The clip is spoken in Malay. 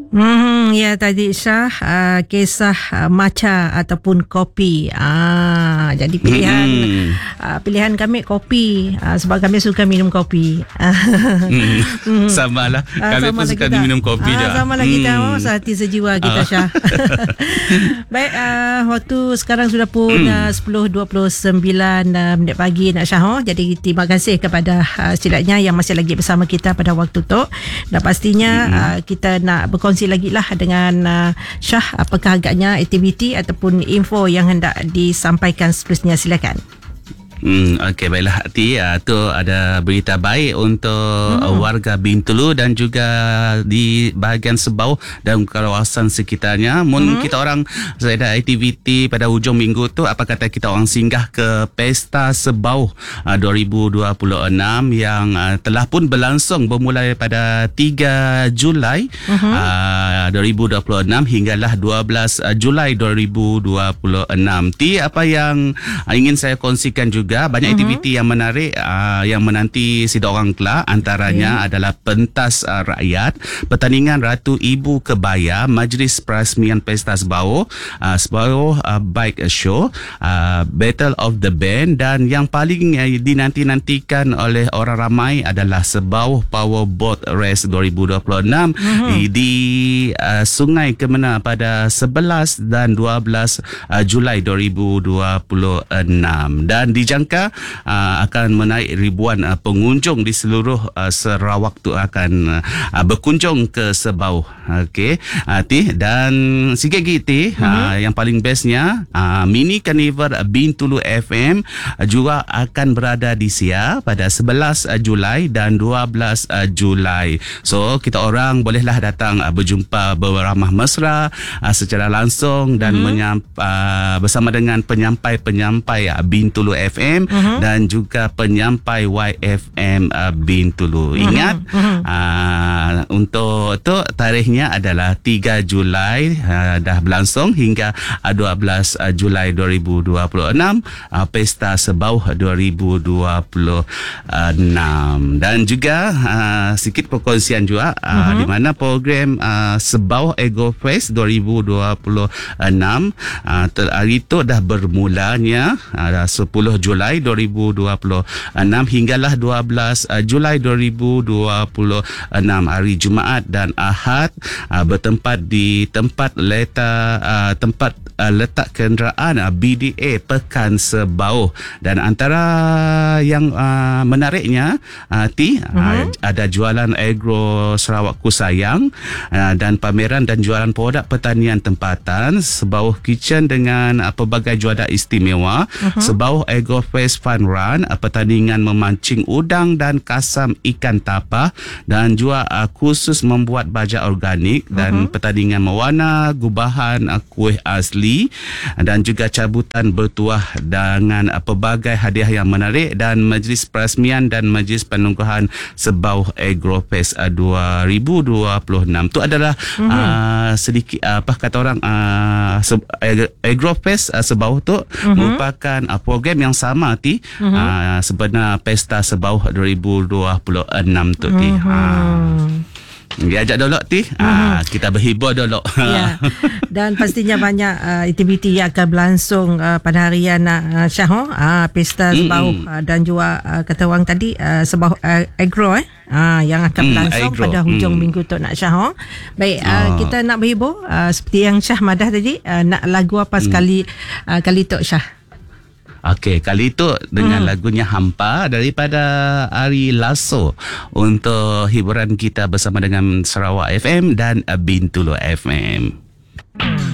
Ya tadi Syah, kisah matcha ataupun kopi. Jadi pilihan kami kopi, sebab kami suka minum kopi. Sama lah, kami pun suka minum kopi je. Sama lah kita, sehati sejiwa kita Syah. Baik, waktu sekarang sudah pun 10.29 minit pagi nak Syah. Jadi terima kasih kepada setidaknya yang masih lagi bersama kita pada waktu tu. Dan pastinya kita nak berkongsi lagi lah dengan Syah, apakah agaknya aktiviti ataupun info yang hendak disampaikan seterusnya. Silakan. Okey, baiklah Hati. Tu ada berita baik untuk warga Bintulu dan juga di bahagian Sebau dan kawasan sekitarnya. Kita orang ada aktiviti pada hujung minggu tu, apa kata kita orang singgah ke Pesta Sebau 2026 yang telah pun berlangsung bermula pada 3 Julai 2026 hinggalah 12 Julai 2026. Apa yang ingin saya kongsikan juga, banyak aktiviti yang menarik yang menanti sidang orang kelak. Antaranya adalah pentas rakyat, pertandingan Ratu Ibu Kebaya, majlis perasmian Pesta Sebau, Sebau Bike Show, Battle of the Band, dan yang paling dinanti-nantikan oleh orang ramai adalah Sebau Power Boat Race 2026 di Sungai Kemena pada 11 dan 12 Julai 2026, dan dijangka akan menaik ribuan pengunjung di seluruh Sarawak tu akan berkunjung ke Sebau. Okey, dan sikit lagi yang paling bestnya, mini carnival Bintulu FM juga akan berada di Sia pada 11 Julai dan 12 Julai. So kita orang bolehlah datang berjumpa, beramah mesra secara langsung dan bersama dengan penyampai-penyampai Bintulu FM dan juga penyampai YFM Bintulu. Ingat, untuk tu tarikhnya adalah 3 Julai dah berlangsung hingga 12 Julai 2026, Pesta Sebau 2026. Dan juga sikit perkongsian juga di mana program Sebau Agro Fest 2026 hari itu dah bermulanya 10 Julai 2026 hinggalah 12 Julai 2026 hari Jumaat dan Ahad, bertempat di tempat letak kenderaan BDA Pekan Sebau. Dan antara yang menariknya ada jualan agro Sarawak Kusayang dan pameran dan jualan produk pertanian tempatan, Sebau Kitchen dengan pelbagai juadah istimewa, Sebau Agro Fest Fun Run, pertandingan memancing udang dan kasam ikan tapah, dan juga kursus membuat baja organik dan pertandingan mewarna gubahan kuih asli, dan juga cabutan bertuah dengan pelbagai hadiah yang menarik, dan majlis perasmian dan majlis penungguhan Sebau Agro Fest 2026. Tu adalah sedikit apa kata orang Agro Fest Sebau tu merupakan program yang sama sebenar Pesta Sebau 2026 tu Dia ajak dulu kita berhibur dulu. Ya. Dan pastinya banyak aktiviti yang akan berlangsung pada harian Syah, Pesta Sebau dan juga kata orang tadi Sebau Agro yang akan berlangsung pada hujung minggu tu nak Syah. Baik, kita nak berhibur seperti yang Syah madah tadi, nak lagu apa sekali kali tu Syah? Okey, kali itu dengan lagunya Hampa daripada Ari Lasso untuk hiburan kita bersama dengan Sarawak FM dan Bintulu FM.